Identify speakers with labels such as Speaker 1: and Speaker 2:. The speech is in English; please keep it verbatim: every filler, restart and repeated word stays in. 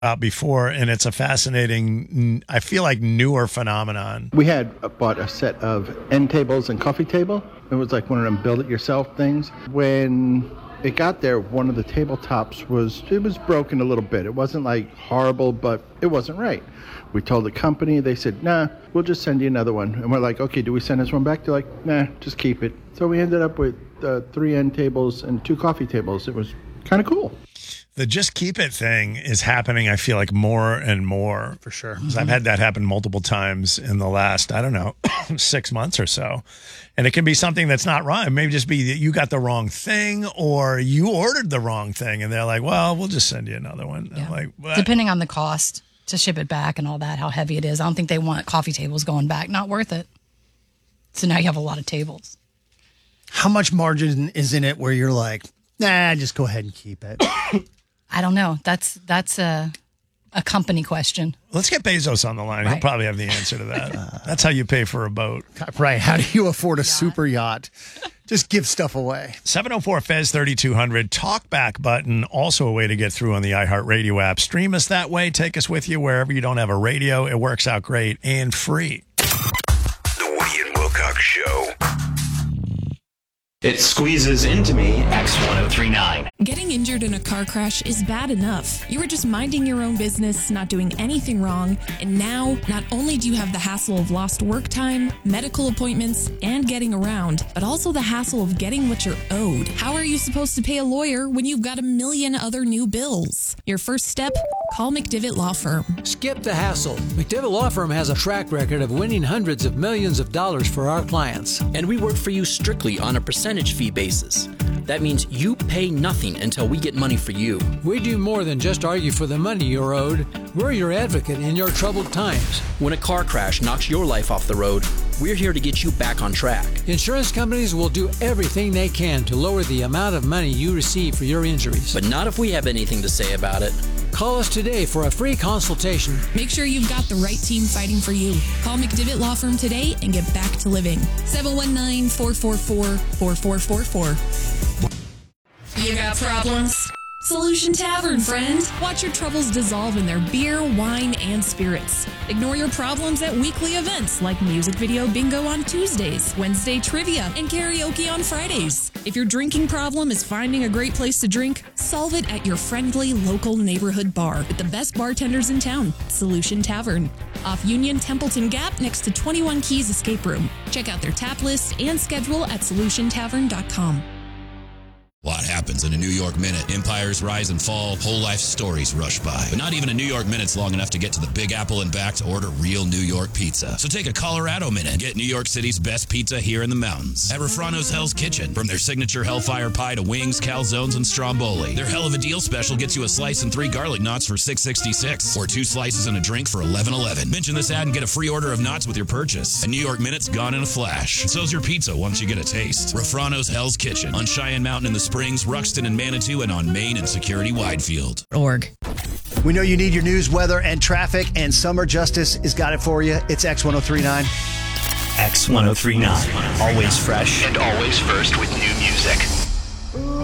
Speaker 1: about before, and it's a fascinating, I feel like, newer phenomenon.
Speaker 2: We had bought a set of end tables and coffee table. It was like one of them build-it-yourself things. When it got there, one of the tabletops was, it was broken a little bit. It wasn't like horrible, but it wasn't right. We told the company, they said, nah, we'll just send you another one. And we're like, okay, do we send this one back? They're like, nah, just keep it. So we ended up with uh, three end tables and two coffee tables. It was kind of cool.
Speaker 1: The just keep it thing is happening, I feel like, more and more.
Speaker 3: For sure.
Speaker 1: Mm-hmm. I've had that happen multiple times in the last, I don't know, six months or so. And it can be something that's not wrong. It may just be that you got the wrong thing or you ordered the wrong thing. And they're like, well, we'll just send you another one.
Speaker 4: Yeah.
Speaker 1: I'm like, what?
Speaker 4: Depending on the cost to ship it back and all that, how heavy it is. I don't think they want coffee tables going back. Not worth it. So now you have a lot of tables.
Speaker 3: How much margin is in it where you're like, nah, just go ahead and keep it?
Speaker 4: I don't know. That's that's a a company question.
Speaker 1: Let's get Bezos on the line.
Speaker 4: Right.
Speaker 1: He'll probably have the answer to that. That's how you pay for a boat.
Speaker 3: Right. How do you afford a super yacht? Just give stuff away.
Speaker 1: seven oh four F E Z thirty-two hundred. Talkback button. Also a way to get through on the iHeartRadio app. Stream us that way. Take us with you wherever you don't have a radio. It works out great and free.
Speaker 5: The Woody and Wilcox Show.
Speaker 6: It squeezes into me. X ten thirty-nine.
Speaker 7: Getting injured in a car crash is bad enough. You were just minding your own business, not doing anything wrong, and now not only do you have the hassle of lost work time, medical appointments, and getting around, but also the hassle of getting what you're owed. How are you supposed to pay a lawyer when you've got a million other new bills? Your first step? Call McDivitt Law Firm.
Speaker 8: Skip the hassle. McDivitt Law Firm has a track record of winning hundreds of millions of dollars for our clients.
Speaker 9: And we work for you strictly on a percentage fee basis. That means you pay nothing until we get money for you.
Speaker 8: We do more than just argue for the money you're owed. We're your advocate in your troubled times.
Speaker 9: When a car crash knocks your life off the road, we're here to get you back on track.
Speaker 8: Insurance companies will do everything they can to lower the amount of money you receive for your injuries.
Speaker 9: But not if we have anything to say about it.
Speaker 8: Call us today for a free consultation.
Speaker 7: Make sure you've got the right team fighting for you. Call McDivitt Law Firm today and get back to living. seven one nine, four four four, four four four four. You got problems? Solution Tavern, friend. Watch your troubles dissolve in their beer, wine, and spirits. Ignore your problems at weekly events like music video bingo on Tuesdays, Wednesday trivia, and karaoke on Fridays. If your drinking problem is finding a great place to drink, solve it at your friendly local neighborhood bar with the best bartenders in town, Solution Tavern. Off Union Templeton Gap next to twenty-one Keys Escape Room. Check out their tap list and schedule at solution tavern dot com.
Speaker 10: A lot happens in a New York minute. Empires rise and fall, whole life stories rush by. But not even a New York minute's long enough to get to the Big Apple and back to order real New York pizza. So take a Colorado minute and get New York City's best pizza here in the mountains. At Refrano's Hell's Kitchen. From their signature Hellfire Pie to wings, calzones, and stromboli. Their Hell of a Deal special gets you a slice and three garlic knots for six sixty-six. Or two slices and a drink for eleven eleven. Mention this ad and get a free order of knots with your purchase. A New York minute's gone in a flash. So's your pizza once you get a taste. Refrano's Hell's Kitchen. On Cheyenne Mountain in the Springs, Ruxton and Manitou, and on Main and Security Widefield.
Speaker 4: Org.
Speaker 3: We know you need your news, weather, and traffic, and Summer Justice has got it for you. It's X ten thirty-nine.
Speaker 6: X ten thirty-nine. Always fresh.
Speaker 5: And always first with new music.